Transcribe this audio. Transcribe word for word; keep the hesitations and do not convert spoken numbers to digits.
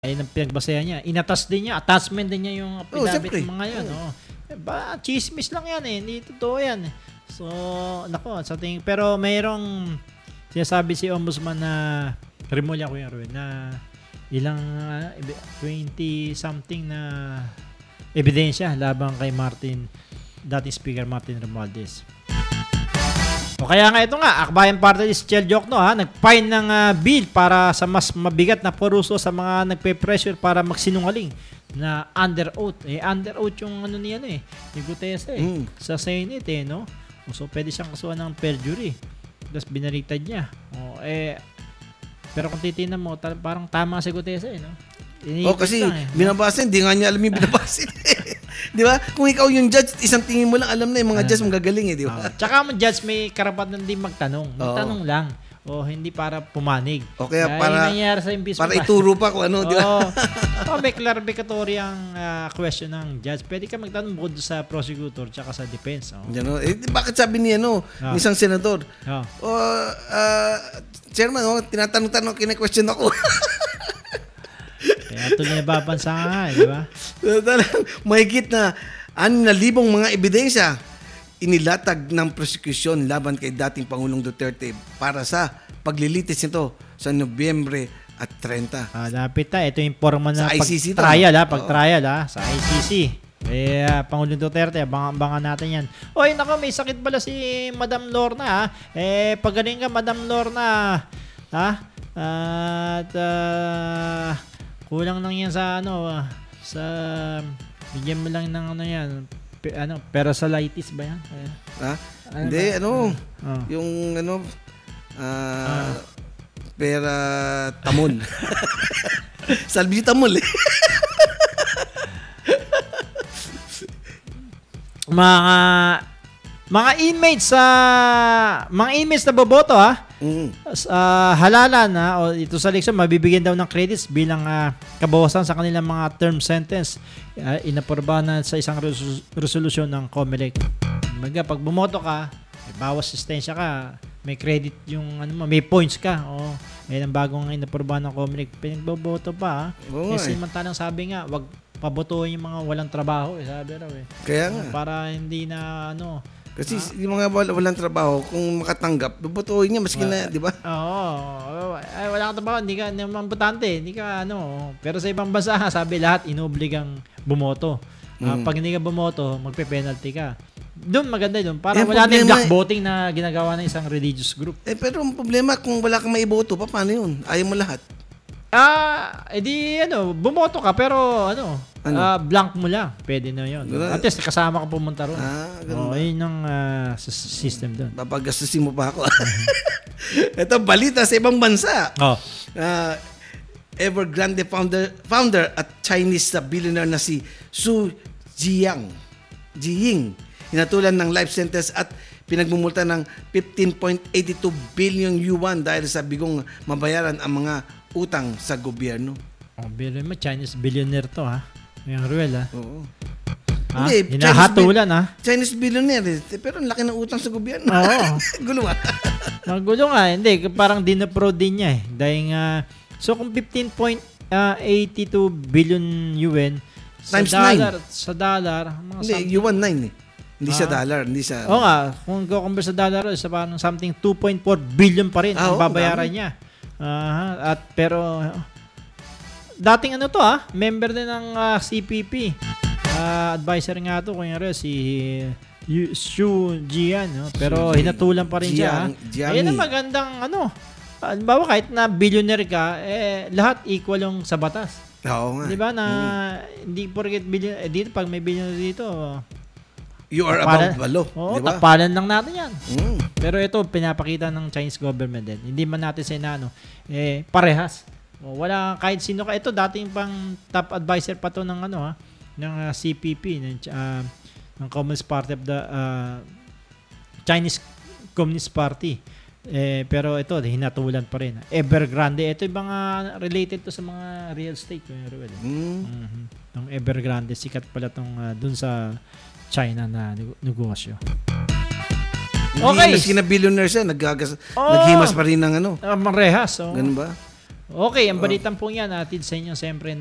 Ayun ang pinagbasehan niya. Inatas din niya. Attachment din niya yung pinabit siyempre. mga yun. Oh. Eh, ba, chismis lang yan eh. Hindi totoo yan eh. So, nako, sa tingin. Pero mayroong sinasabi si Ombudsman na Remulla ko yung na ilang uh, twenty something na ebidensya laban kay Martin, dating Speaker Martin Romualdez. O kaya nga ito nga, Akbayan Party List Chel Jokno ha, nag-file ng uh, bill para sa mas mabigat na paruso sa mga nagpe-pressure para magsinungaling na under oath. Eh, under oath yung ano niya eh, yung Gutesa eh, mm. sa Senate eh, no? So, pwede siyang kasuhan ng perjury. Tapos binaliktad niya. O, eh, pero kung titignan mo, ta- parang tama si Gutesa eh, no? O oh, kasi lang, eh. binabasa, hindi nga niya alam yung binabasa. Di ba? Kung ikaw yung judge, isang tingin mo lang, alam na yung mga uh, judge magagaling eh, di ba? Uh, tsaka mo judge, may karapatan din magtanong. Magtanong oh. lang. O hindi para pumanig. O kaya para, sa para ituro pa kung ano, di ba? Oh, may clarificatory ang uh, question ng judge. Pwede ka magtanong bukod sa prosecutor tsaka sa defense. Oh. Yan, oh. Eh, bakit sabi niya, no? Oh. Isang senador, oh. o, uh, chairman, oh, tinatanong-tanong, kine-question ako. Kaya ito na nababansa nga, di ba? Mahigit na anim na libong mga ebidensya inilatag ng prosecution laban kay dating Pangulong Duterte para sa paglilitis nito sa Nobyembre at thirty. Ah, lapit na. Ito yung forma na pag-trial, ha, pag-trial ha, sa I C C. Eh, uh, Pangulong Duterte, abangan natin yan. Oy, nako, may sakit pala si Madam Lorna ha. Eh, pagaling ka, Madam Lorna. Ha? At, uh, kulang lang yan sa ano, uh, sa bigyan mo lang ng ano yan, P- ano, parasolitis ba yan? Ha? Ano Hindi, ba? ano, oh. yung ano, uh, uh. pera tamol. Salbutamol eh. mga mga inmates sa uh, mga inmates na boboto ha. Mm. Uh, halalan na o ito sa eleksyon mabibigyan daw ng credits bilang uh, kabawasan sa kanilang mga term sentence uh, inaprobahan na sa isang res- resolusyon ng COMELEC. Mga pag bumoto ka, may bawas sistensya ka, may credit yung ano mo, may points ka. O may ang bagong inaprobahan ng COMELEC, pinagboboto pa. Oh, kasi mantalang sabi nga, wag pabotohin yung mga walang trabaho, eh, sabi raw eh. Kaya nga. Para hindi na ano. Kasi ah, yung mga wal- walang trabaho, kung makatanggap, bubutuhin niya maski na, di ba? Oo. Ay, wala kang trabaho, hindi ka naman butante, hindi ka ano. Pero sa ibang bansa, sabi lahat, inobligang bumoto. Uh, mm. Pag hindi ka bumoto, magpe-penalty ka. Doon, maganda doon. Parang eh, wala na yung black voting na ginagawa ng isang religious group. Eh, pero ang problema, kung wala kang maiboto, pa, paano yun? Ayaw mo lahat. Ah, edi ano, bumoto ka pero ano, ano? Uh, blank mo lang. Pwede na 'yon. At least kasama ka pumunta ron. Ah, oh, 'yun ang uh, system doon. Papagastusin mo pa ako. Ito balita sa ibang bansa. Oh. Uh, Evergrande founder founder at Chinese billionaire na si Su Jiang. Jiying hinatulan ng life sentence at pinagmumulta ng fifteen point eight two billion yuan dahil sa bigong mabayaran ang mga utang sa gobyerno. Oh, billion mo, Chinese billionaire to ha. Yung Ruel ha. Oo. Ha? Hindi, hinahatulan Chinese, ha. Chinese billionaire eh. Pero ang laki ng utang sa gobyerno. Oo. Gulo ha. Gulo nga. Hindi, parang dinapro din niya eh. Dahil nga, so kung fifteen point eight two billion yuan sa times dollar, nine. sa dollar, mga hindi, yuan nine eh. Hindi ah. sa dollar, hindi sa... Oo nga, kung go-compare sa dollar, sa parang something two point four billion pa rin ah, ang babayaran oh, niya. Uh, at pero dating ano to ah, member din ng uh, C P P. Uh, advisor nga to kunya rin si uh, Xu Jian, no? Pero Xu hinatulan pa rin Jiang, siya. Ayun ang magandang ano. Halimbawa kahit na billionaire ka, eh lahat equal yung sa batas. Oo nga. 'Di ba na mm. hindi porket billion eh, dito pag may billionaire dito, you are tapalan, above the law. Oo, diba? Tapalan lang natin yan. Mm. Pero ito, pinapakita ng Chinese government din. Hindi man natin sa inano, eh, parehas. O, wala kahit sino ka. Ito, dating pang top advisor pa to ng ano ha, ng uh, C P P, ng, uh, ng Communist Party of the uh, Chinese Communist Party. Eh, pero ito, hinatulan pa rin. Evergrande, ito yung mga related to sa mga real estate. Mm. Mm-hmm. Itong Evergrande, sikat pala itong uh, dun sa China na negosyo. Okay. Maski na billionaire siya, naggagas, oh, naghimas pa rin ng ano. Uh, marehas. Oh. Ganun ba? Okay, ang balitan po yan, atid sa inyo siyempre